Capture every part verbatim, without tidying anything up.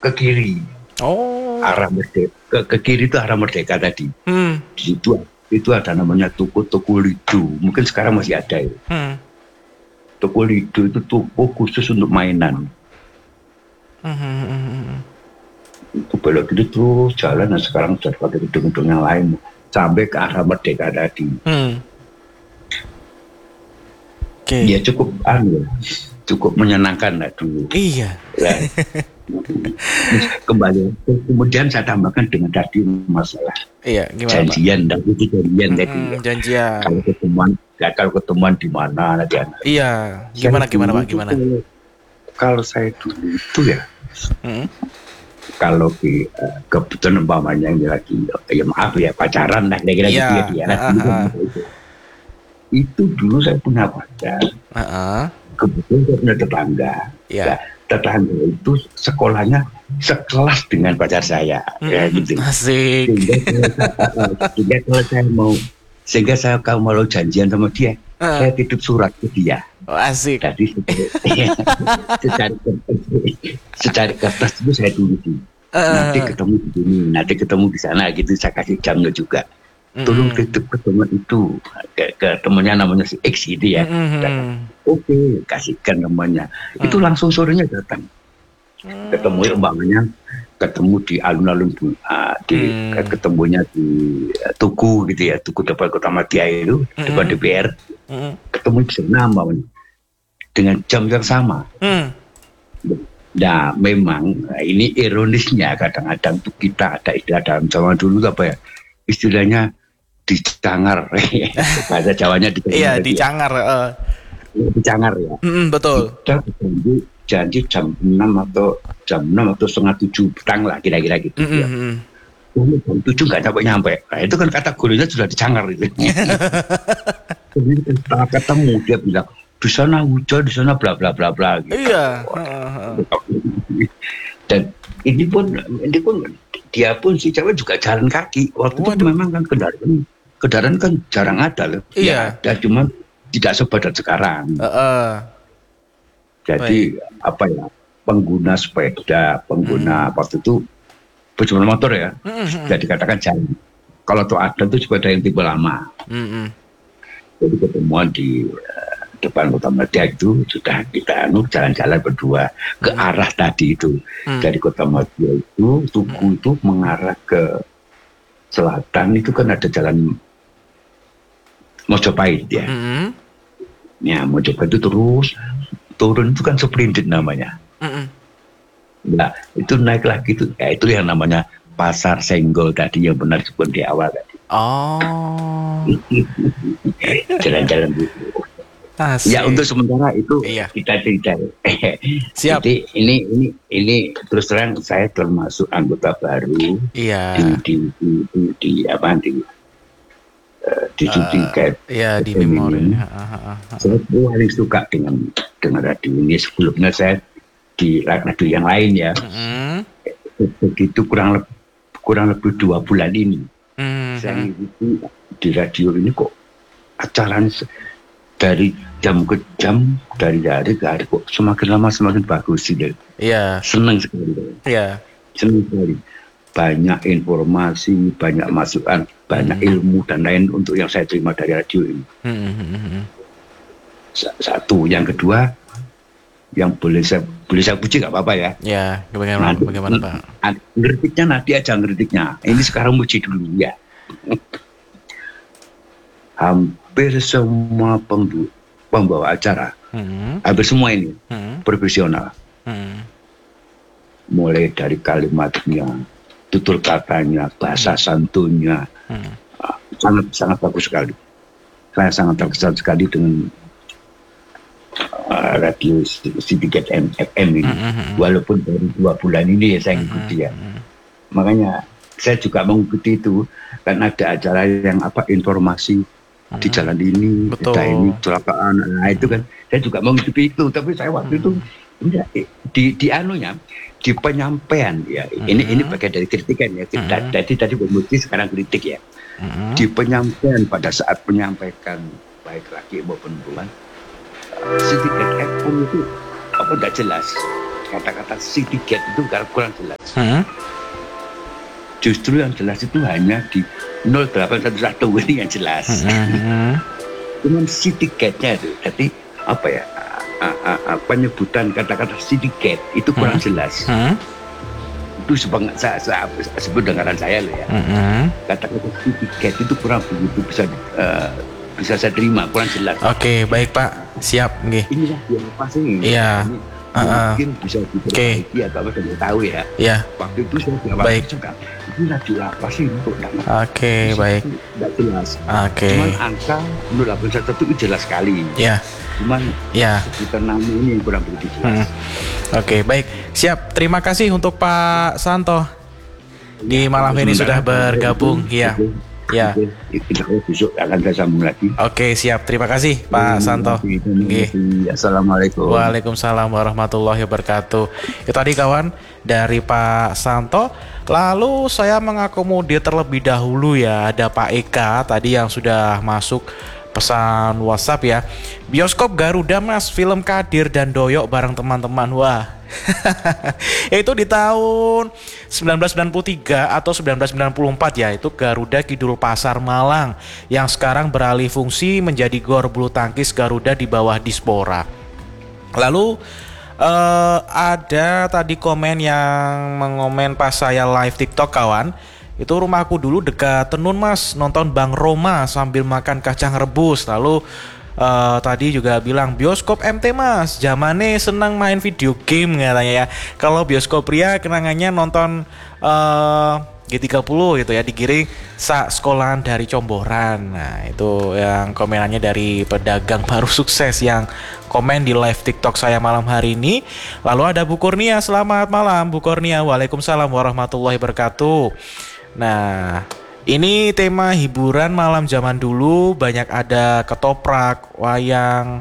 ke kiri. Oh. Arah Merdeka ke, ke kiri itu arah Merdeka tadi. Hmm. Di situ itu ada namanya toko Toko Lido. Mungkin sekarang masih ada ya. Hmm. Toko Lido itu toko khusus untuk mainan. Hmm. Itu belok itu terus jalan, nah sekarang sudah pakai gedung-gedung yang lain sampai ke arah Merdeka tadi. Hmm. Oke. Okay. Ya cukup anu, cukup menyenangkan lah dulu. Iya. Nah, kembali kemudian saya tambahkan dengan tadi masalah iya, gimana, janjian dan itu janjian mm-hmm, tadi ya. Janjian. Kalau ketemuan, ya kalau ketemuan di mana nanti. Iya, gimana saya gimana Pak, gimana? Kalau, kalau saya dulu itu ya, hmm? kalau di uh, kebetulan umpamanya ini lagi, ya maaf ya pacaran lah kira-kira iya, gitu ya. Nah, uh-uh. itu, itu dulu saya punya pacar. Uh-uh. Kebetulan saya punya tetangga. Iya. Nah, tetangga itu sekolahnya sekelas dengan pacar saya, mm, ya gitu. Asik. Sehingga kalau saya mau, sehingga saya kalau mau janjian sama dia, uh. saya titip surat ke dia. Oh, asik. Jadi secara secara kertas itu saya tulisin. Uh. Nanti ketemu di sini, nanti ketemu di sana gitu. Saya kasih jamnya juga. Mm. Tolong titip ke teman itu, ke, ke temannya namanya si X gitu ya. Mm. Oke, okay, kasihkan namanya. Mm. Itu langsung sorenya datang. Mm. Ketemu umpamanya ketemu di alun-alun uh, di mm. ketemunya di uh, Tugu gitu ya, Tugu depan Kota Madya itu, mm. depan D P R. Mm. Ketemu di sana umpamanya dengan jam yang sama. Mm. Nah, memang ini ironisnya kadang-kadang tuh kita ada istilah dalam zaman dulu apa ya? Istilahnya dicangar. Bahasa Jawanya dicangar. Iya, dicangar, uh. dicangar ya. Mm, betul. Kita janji, janji jam enam atau jam enam atau setengah tujuh petang lah kira-kira gitu. Mm-hmm. Ya. Oh, jam tujuh nggak sampai-nyampe. Nah, itu kan kategorinya sudah dicangar itu. Jadi setelah ketemu dia bilang di sana hujan, di sana bla bla bla bla. Gitu. Iya. Dan ini pun, ini pun dia pun si cewek juga jalan kaki. Waktu Waduh. Itu memang kan kendaraan, kendaraan kan jarang ada loh. Iya. Ya, cuma tidak sepadat sekarang. Uh-uh. Jadi Baik. apa ya, pengguna sepeda, pengguna mm. waktu itu pengguna motor ya, mm-hmm. jadi katakan jalan. Kalau tuh ada tuh sepeda yang tipe lama. Mm-hmm. Jadi ketemuan di uh, depan Kota Madya itu sudah kita anu jalan-jalan berdua ke mm. arah tadi itu. Mm. Dari Kota Madya itu Tugu mm. itu mengarah ke selatan itu kan ada jalan Mojopahit ya. Mm-hmm. Ya Mojopahit itu terus turun itu kan Splendid namanya. Mm-hmm. Nah itu naik lagi itu, ya itu yang namanya Pasar Senggol tadi yang benar disebut di awal tadi. Oh. Jalan-jalan gitu. Asik. Ya untuk sementara itu iya. Kita cerita. Siap. Jadi ini ini ini terus terang saya termasuk anggota baru. Iya. Di di di, di, di apa di di syuting uh, kayak ya di memori. Saya paling suka dengan dengan radio ini. Sebelumnya saya di radio yang lain ya. Mm-hmm. Begitu kurang lebih kurang lebih dua bulan ini. Mm-hmm. Saya ngikuti di radio ini kok acaranya dari jam ke jam, dari hari ke hari kok semakin lama semakin bagus sih. Iya. Yeah. Senang sekali. Iya. Yeah. Senang sekali. Banyak informasi, banyak masukan, banyak hmm. ilmu dan lain untuk yang saya terima dari radio ini. Hmm. Satu, yang kedua, yang boleh saya boleh saya puji nggak apa-apa ya? Ya, bagaimana, nanti, bagaimana Pak? Ngeritiknya nanti aja ngeritiknya. Ini sekarang puji dulu ya. Hampir semua pembu, pembawa acara, hmm. hampir semua ini hmm. profesional. Hmm. Mulai dari kalimatnya, tutur katanya, bahasa hmm. santunnya, hmm. uh, sangat sangat bagus sekali. Saya sangat terkesan sekali dengan uh, radio Syndicate F M ini, hmm. walaupun baru dua bulan ini ya saya ikuti ya. Hmm. Makanya saya juga mengikuti itu karena ada acara yang apa informasi hmm. di jalan ini, ada ini kecelakaan, nah itu kan saya juga mengikuti itu. Tapi saya waktu hmm. itu enggak, di di anunya. Di penyampaian ya mm-hmm. ini ini bagian dari kritikan ya mm-hmm. tadi tadi pemuji sekarang kritik ya mm-hmm. di penyampaian pada saat menyampaikan baik laki maupun perempuan Syndicate F M itu apa tidak jelas kata-kata Syndicate itu kurang jelas Hmm. Justru yang jelas itu hanya di nol delapan satu satu ini yang jelas. Hmm. Cuman si tiketnya itu, jadi apa ya? A, a, a, penyebutan kata-kata sindiket itu kurang hmm. jelas. Hmm. Itu sebang, saya, saya sebut dengaran saya loh ya. Hmm. Kata-kata sindiket itu kurang begitu bisa uh, bisa saya terima, kurang jelas. Oke, okay, baik Pak, siap. Okay. Inilah dia apa sih? Iya. Uh, mungkin bisa diperbaiki okay. atau apa saya tahu ya. Iya. Waktu itu saya jawab baik. Juga. Ini radio apa sih untuk Oke, okay, baik. Tidak jelas. Oke. Okay. Cuman angka nol delapan satu itu jelas sekali. Iya. Cuman ya. Sekitar nama ini yang kurang begitu jelas. Hmm. Oke, okay, baik. Siap. Terima kasih untuk Pak Santo. Di malam ini sudah bergabung. Iya. Ya. Kita besok akan kita sambung lagi. Oke, siap. Terima kasih Pak Santo. Okay. Assalamualaikum. Waalaikumsalam warahmatullahi wabarakatuh. Itu tadi kawan dari Pak Santo. Lalu saya mengakomodir terlebih dahulu ya, ada Pak Eka tadi yang sudah masuk pesan WhatsApp ya. Bioskop Garuda Mas, film Kadir dan Doyok bareng teman-teman. Wah. Itu di tahun sembilan belas sembilan puluh tiga atau sembilan belas sembilan puluh empat ya. Itu Garuda Kidul Pasar Malang yang sekarang beralih fungsi menjadi Gor Bulu Tangkis Garuda di bawah Dispora. Lalu uh, ada tadi komen yang mengomen pas saya live TikTok kawan. Itu rumahku dulu dekat Tenun Mas, nonton Bang Roma sambil makan kacang rebus. Lalu uh, tadi juga bilang bioskop M T Mas, zamannya senang main video game katanya ya. Kalau bioskop pria kenangannya nonton uh, G tiga puluh gitu ya, digiring sak sekolahan dari Comboran. Nah itu yang komenannya dari pedagang baru sukses yang komen di live TikTok saya malam hari ini. Lalu ada Bu Kurnia, selamat malam Bu Kurnia. Waalaikumsalam warahmatullahi wabarakatuh. Nah, ini tema hiburan malam zaman dulu, banyak ada ketoprak, wayang,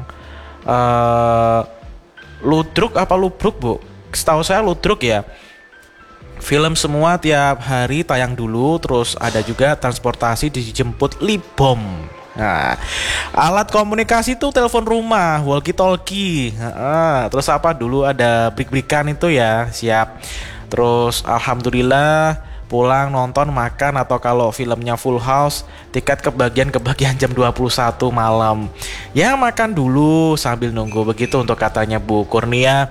uh, ludruk apa lubruk Bu? Setahu saya ludruk ya. Film semua tiap hari tayang dulu, terus ada juga transportasi dijemput Libom. Nah, alat komunikasi itu telepon rumah, walkie talkie. Nah, terus apa dulu ada brik-brikan itu ya, siap. Terus alhamdulillah pulang nonton makan atau kalau filmnya full house tiket kebagian kebagian jam dua puluh satu malam ya, makan dulu sambil nunggu begitu untuk katanya Bu Kurnia.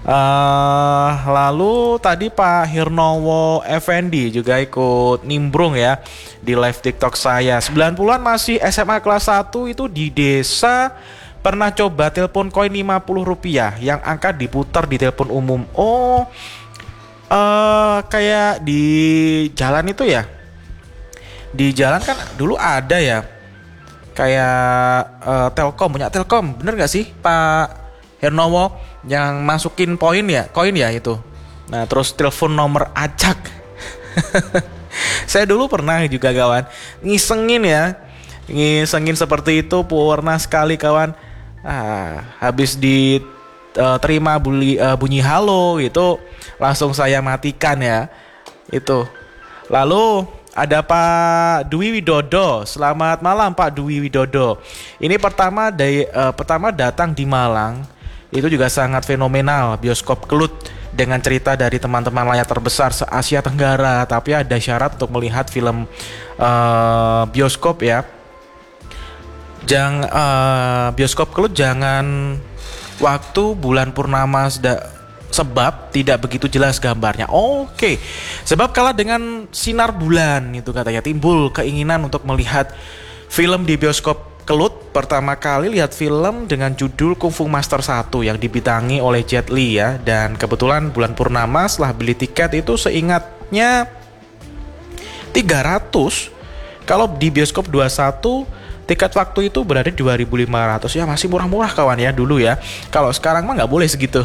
Uh, lalu tadi Pak Hirnowo Effendi juga ikut nimbrung ya di live TikTok saya. Sembilan puluhan masih S M A kelas satu itu di desa pernah coba telepon koin lima puluh rupiah yang angka diputar di telepon umum. Oh, Uh, kayak di jalan itu ya, di jalan kan dulu ada ya kayak uh, Telkom, punya Telkom, bener gak sih Pak Hernowo yang masukin poin ya, koin ya itu. Nah terus telepon nomor acak. Saya dulu pernah juga kawan ngisengin ya, ngisengin seperti itu, pernah sekali kawan. Ah, habis di uh, terima bunyi, uh, bunyi halo gitu, langsung saya matikan ya itu. Lalu ada Pak Dwi Widodo. Selamat malam Pak Dwi Widodo. Ini pertama dari uh, pertama datang di Malang. Itu juga sangat fenomenal, bioskop Kelut dengan cerita dari teman-teman layar terbesar se-Asia Tenggara. Tapi ada syarat untuk melihat film uh, bioskop ya. Jangan uh, bioskop Kelut jangan waktu bulan purnama seda, sebab tidak begitu jelas gambarnya. Oke, sebab kalah dengan sinar bulan itu katanya, timbul keinginan untuk melihat film di bioskop Kelut. Pertama kali lihat film dengan judul Kung Fu Master satu yang dibidangi oleh Jet Li ya. Dan kebetulan bulan purnama setelah beli tiket itu seingatnya tiga ratus. Kalau di bioskop dua puluh satu tiket waktu itu berada dua ribu lima ratus ya, masih murah-murah kawan ya dulu ya. Kalau sekarang mah nggak boleh segitu.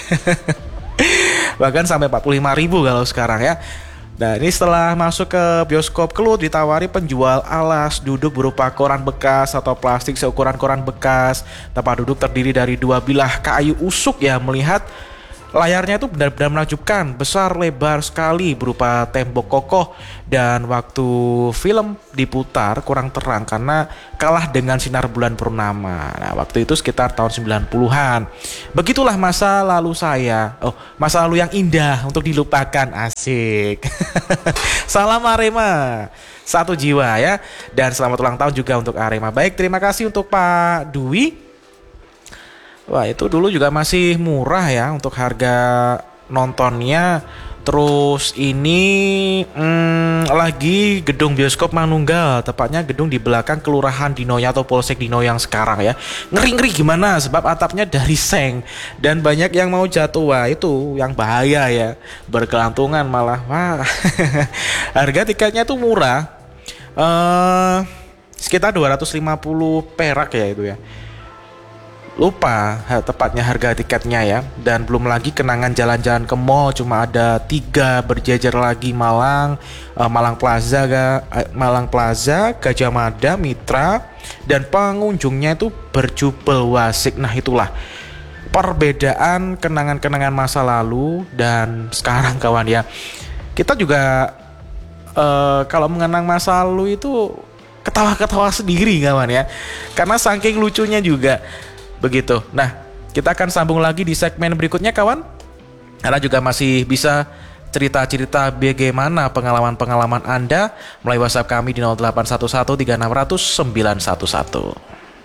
Bahkan sampai empat puluh lima ribu kalau sekarang ya. Nah ini setelah masuk ke bioskop Kelut ditawari penjual alas duduk berupa koran bekas atau plastik seukuran koran bekas. Tempat duduk terdiri dari dua bilah kayu usuk ya. Melihat layarnya itu benar-benar menakjubkan, besar lebar sekali berupa tembok kokoh, dan waktu film diputar kurang terang karena kalah dengan sinar bulan purnama. Nah, waktu itu sekitar tahun sembilan puluhan. Begitulah masa lalu saya. Oh, masa lalu yang indah untuk dilupakan, asik. Salam Arema, satu jiwa ya, dan selamat ulang tahun juga untuk Arema. Baik, terima kasih untuk Pak Dwi. Wah, itu dulu juga masih murah ya untuk harga nontonnya. Terus ini hmm, lagi gedung bioskop Manunggal, tepatnya gedung di belakang Kelurahan Dinoya atau Polsek Dino yang sekarang ya. Ngeri-ngeri gimana, sebab atapnya dari seng dan banyak yang mau jatuh. Wah, itu yang bahaya ya, berkelantungan malah. Wah. Harga tiketnya tuh murah, uh, sekitar dua ratus lima puluh perak ya itu ya. Lupa tepatnya harga tiketnya ya. Dan belum lagi kenangan jalan-jalan ke mall, cuma ada tiga berjejer lagi, Malang, uh, Malang Plaza, uh, Malang Plaza, Gajah Mada, Mitra, dan pengunjungnya itu berjubel wasik. Nah, itulah perbedaan kenangan-kenangan masa lalu dan sekarang kawan ya. Kita juga uh, kalau mengenang masa lalu itu ketawa-ketawa sendiri kawan ya, karena saking lucunya juga. Begitu. Nah, kita akan sambung lagi di segmen berikutnya kawan. Anda juga masih bisa cerita-cerita bagaimana pengalaman-pengalaman Anda melalui WhatsApp kami di nol delapan satu satu tiga enam nol nol sembilan satu satu.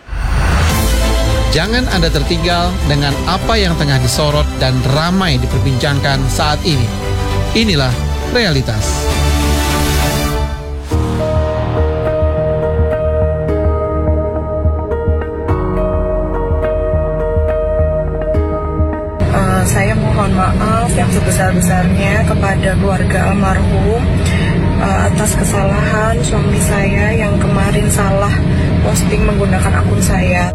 Jangan Anda tertinggal dengan apa yang tengah disorot dan ramai diperbincangkan saat ini. Inilah Realitas. Saya mohon maaf yang sebesar-besarnya kepada keluarga almarhum uh, atas kesalahan suami saya yang kemarin salah posting menggunakan akun saya.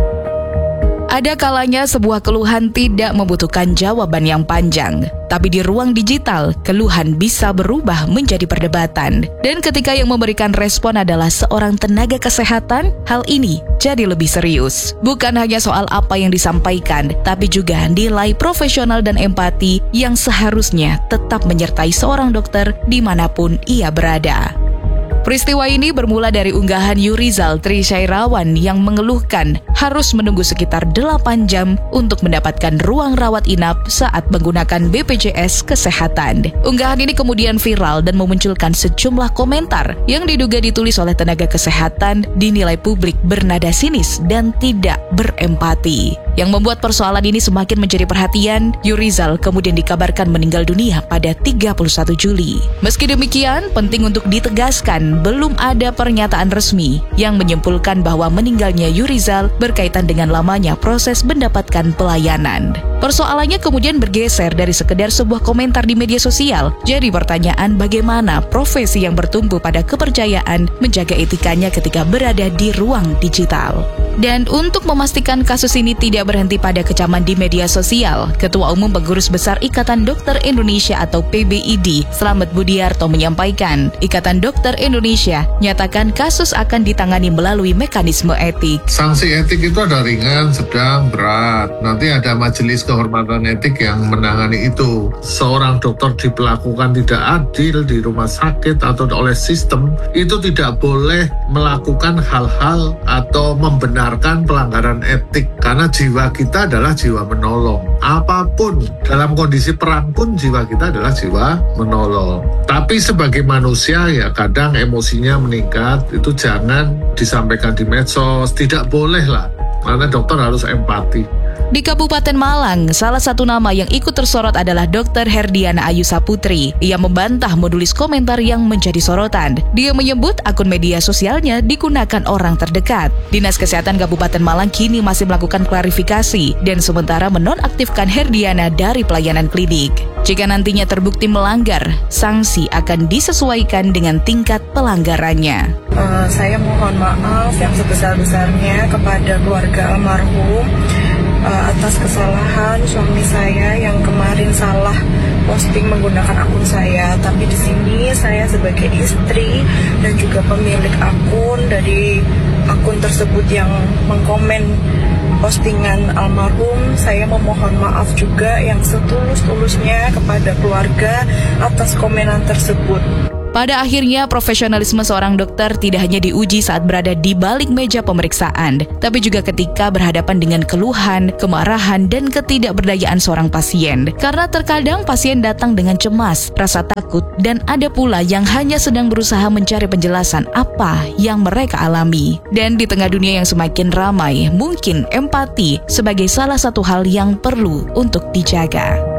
Ada kalanya sebuah keluhan tidak membutuhkan jawaban yang panjang, tapi di ruang digital, keluhan bisa berubah menjadi perdebatan. Dan ketika yang memberikan respon adalah seorang tenaga kesehatan, hal ini jadi lebih serius. Bukan hanya soal apa yang disampaikan, tapi juga nilai profesional dan empati yang seharusnya tetap menyertai seorang dokter dimanapun ia berada. Peristiwa ini bermula dari unggahan Yurizal Tri Syairawan yang mengeluhkan harus menunggu sekitar delapan jam untuk mendapatkan ruang rawat inap saat menggunakan B P J S Kesehatan. Unggahan ini kemudian viral dan memunculkan sejumlah komentar yang diduga ditulis oleh tenaga kesehatan dinilai publik bernada sinis dan tidak berempati. Yang membuat persoalan ini semakin menjadi perhatian, Yurizal kemudian dikabarkan meninggal dunia pada tiga puluh satu Juli. Meski demikian, penting untuk ditegaskan belum ada pernyataan resmi yang menyimpulkan bahwa meninggalnya Yurizal berkaitan dengan lamanya proses mendapatkan pelayanan. Persoalannya kemudian bergeser dari sekedar sebuah komentar di media sosial, jadi pertanyaan bagaimana profesi yang bertumbuh pada kepercayaan menjaga etikanya ketika berada di ruang digital. Dan untuk memastikan kasus ini tidak berhenti pada kecaman di media sosial, Ketua Umum Pengurus Besar Ikatan Dokter Indonesia atau P B I D, Slamet Budiarto menyampaikan, Ikatan Dokter Indonesia nyatakan kasus akan ditangani melalui mekanisme etik. Sanksi etik itu ada ringan, sedang, berat. Nanti ada majelis kehormatan etik yang menangani itu. Seorang dokter diperlakukan tidak adil di rumah sakit atau oleh sistem, itu tidak boleh melakukan hal-hal atau membenarkan pelanggaran etik. Karena jiwa kita adalah jiwa menolong. Apapun, dalam kondisi perang pun jiwa kita adalah jiwa menolong. Tapi sebagai manusia ya kadang emosinya meningkat, itu jangan disampaikan di medsos, tidak boleh lah. Karena dokter harus empati. Di Kabupaten Malang, salah satu nama yang ikut tersorot adalah dokter Herdiana Ayu Saputri. Ia membantah menulis komentar yang menjadi sorotan. Dia menyebut akun media sosialnya digunakan orang terdekat. Dinas Kesehatan Kabupaten Malang kini masih melakukan klarifikasi dan sementara menonaktifkan Herdiana dari pelayanan klinik. Jika nantinya terbukti melanggar, sanksi akan disesuaikan dengan tingkat pelanggarannya. Uh, saya mohon maaf yang sebesar-besarnya kepada keluarga almarhum uh, atas kesalahan suami saya yang kemarin salah posting menggunakan akun saya. Tapi di sini saya sebagai istri dan juga pemilik akun dari akun tersebut yang mengkomen postingan almarhum. Saya memohon maaf juga yang setulus-tulusnya kepada keluarga atas komenan tersebut. Pada akhirnya, profesionalisme seorang dokter tidak hanya diuji saat berada di balik meja pemeriksaan, tapi juga ketika berhadapan dengan keluhan, kemarahan, dan ketidakberdayaan seorang pasien. Karena terkadang pasien datang dengan cemas, rasa takut, dan ada pula yang hanya sedang berusaha mencari penjelasan apa yang mereka alami. Dan di tengah dunia yang semakin ramai, mungkin empati sebagai salah satu hal yang perlu untuk dijaga.